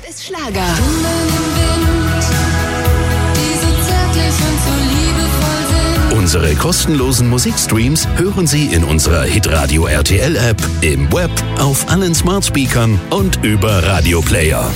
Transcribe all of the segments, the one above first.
ist Schlager. Unsere kostenlosen Musikstreams hören Sie in unserer Hitradio RTL App, im Web, auf allen Smartspeakern und über Radioplayer.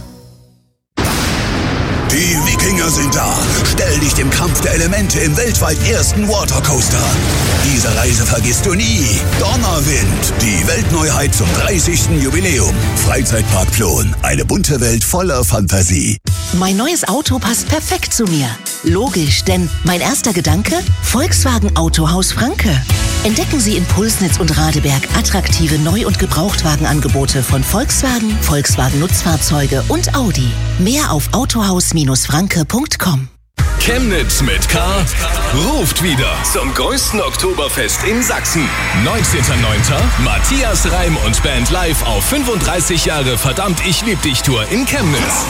Die Wikinger sind da. Stell dich dem Kampf der Elemente im weltweit ersten Watercoaster. Diese Reise vergisst du nie. Donnerwind, die Weltneuheit zum 30. Jubiläum. Freizeitpark Plon, eine bunte Welt voller Fantasie. Mein neues Auto passt perfekt zu mir. Logisch, denn mein erster Gedanke? Volkswagen Autohaus Franke. Entdecken Sie in Pulsnitz und Radeberg attraktive Neu- und Gebrauchtwagenangebote von Volkswagen, Volkswagen Nutzfahrzeuge und Audi. Mehr auf autohaus-franke.com. Chemnitz mit K ruft wieder zum größten Oktoberfest in Sachsen. 19.09. Matthias Reim und Band live auf 35 Jahre Verdammt, ich lieb dich Tour in Chemnitz.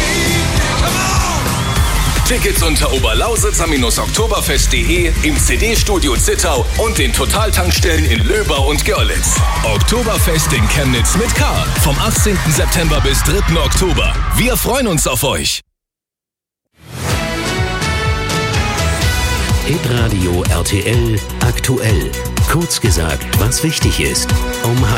Tickets unter oberlausitzer-oktoberfest.de, im CD-Studio Zittau und den Totaltankstellen in Löbau und Görlitz. Oktoberfest in Chemnitz mit K. Vom 18. September bis 3. Oktober. Wir freuen uns auf euch. Hitradio RTL aktuell. Kurz gesagt, was wichtig ist. Um 12:30.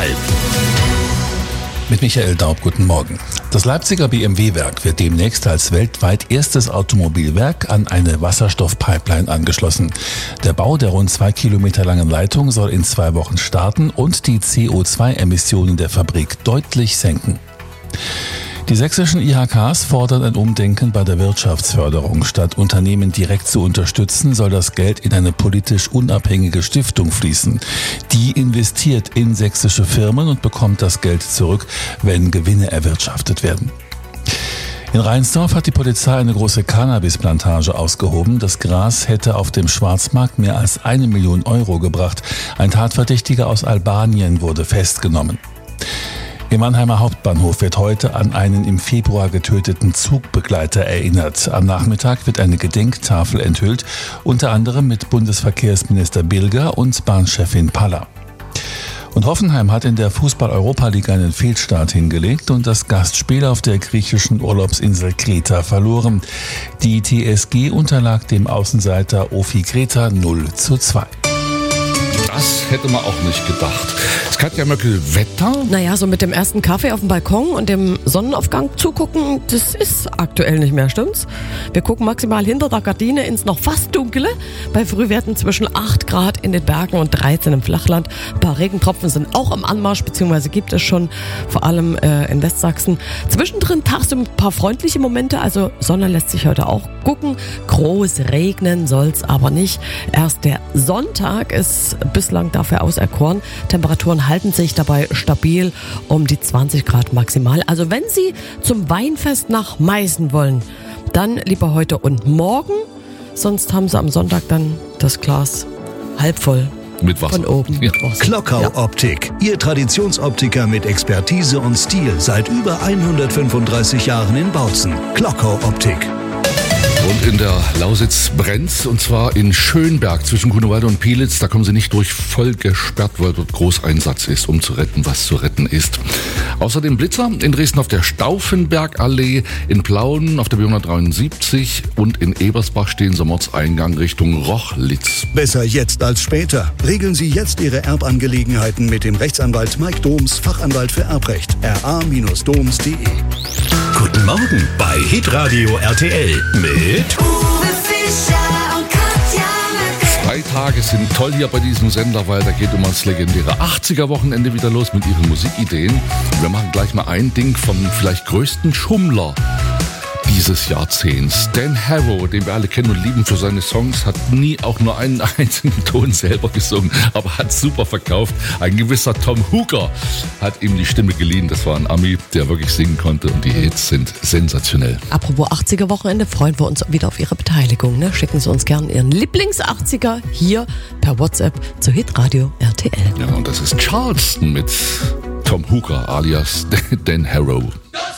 Mit Michael Daub, guten Morgen. Das Leipziger BMW-Werk wird demnächst als weltweit erstes Automobilwerk an eine Wasserstoffpipeline angeschlossen. Der Bau der rund 2 Kilometer langen Leitung soll in 2 Wochen starten und die CO2-Emissionen der Fabrik deutlich senken. Die sächsischen IHKs fordern ein Umdenken bei der Wirtschaftsförderung. Statt Unternehmen direkt zu unterstützen, soll das Geld in eine politisch unabhängige Stiftung fließen. Die investiert in sächsische Firmen und bekommt das Geld zurück, wenn Gewinne erwirtschaftet werden. In Rheinsdorf hat die Polizei eine große Cannabisplantage ausgehoben. Das Gras hätte auf dem Schwarzmarkt mehr als 1 Million Euro gebracht. Ein Tatverdächtiger aus Albanien wurde festgenommen. Im Mannheimer Hauptbahnhof wird heute an einen im Februar getöteten Zugbegleiter erinnert. Am Nachmittag wird eine Gedenktafel enthüllt, unter anderem mit Bundesverkehrsminister Bilger und Bahnchefin Paller. Und Hoffenheim hat in der Fußball-Europa-League einen Fehlstart hingelegt und das Gastspiel auf der griechischen Urlaubsinsel Kreta verloren. Die TSG unterlag dem Außenseiter Ofi Kreta 0:2. Das hätte man auch nicht gedacht. Katja Möckel, Wetter? Naja, so mit dem ersten Kaffee auf dem Balkon und dem Sonnenaufgang zugucken, das ist aktuell nicht mehr, stimmt's? Wir gucken maximal hinter der Gardine ins noch fast Dunkle. Bei Frühwerten zwischen 8 Grad in den Bergen und 13 im Flachland. Ein paar Regentropfen sind auch im Anmarsch, beziehungsweise gibt es schon, vor allem in Westsachsen. Zwischendrin tagsüber ein paar freundliche Momente, also Sonne lässt sich heute auch gucken. Groß regnen soll's aber nicht. Erst der Sonntag ist bislang dafür auserkoren. Temperaturen halten sich dabei stabil um die 20 Grad maximal. Also wenn Sie zum Weinfest nach Meißen wollen, dann lieber heute und morgen. Sonst haben Sie am Sonntag dann das Glas halb voll. Mit Wasser. Von oben. Ja. Klockau Optik, Ihr Traditionsoptiker mit Expertise und Stil seit über 135 Jahren in Bautzen. Klockau Optik. Und in der Lausitz brennt's, und zwar in Schönberg zwischen Grunewald und Pielitz. Da kommen sie nicht durch, voll gesperrt, weil dort Großeinsatz ist, um zu retten, was zu retten ist. Außerdem Blitzer in Dresden auf der Stauffenbergallee, in Plauen auf der B173 und in Ebersbach stehen sie am Ortseingang Richtung Rochlitz. Besser jetzt als später. Regeln Sie jetzt Ihre Erbangelegenheiten mit dem Rechtsanwalt Mike Doms, Fachanwalt für Erbrecht. ra-doms.de. Guten Morgen bei Hitradio RTL mit Uwe Fischer und Katja Möckel. Freitage sind toll hier bei diesem Sender, weil da geht das legendäre 80er-Wochenende wieder los mit ihren Musikideen. Wir machen gleich mal ein Ding vom vielleicht größten Schummler dieses Jahrzehnts. Dan Harrow, den wir alle kennen und lieben für seine Songs, hat nie auch nur einen einzigen Ton selber gesungen, aber hat super verkauft. Ein gewisser Tom Hooker hat ihm die Stimme geliehen. Das war ein Ami, der wirklich singen konnte, und die Hits sind sensationell. Apropos 80er-Wochenende, freuen wir uns wieder auf Ihre Beteiligung. Ne? Schicken Sie uns gerne Ihren Lieblings-80er hier per WhatsApp zu Hitradio RTL. Ja, und das ist Charleston mit Tom Hooker alias Dan Harrow. Das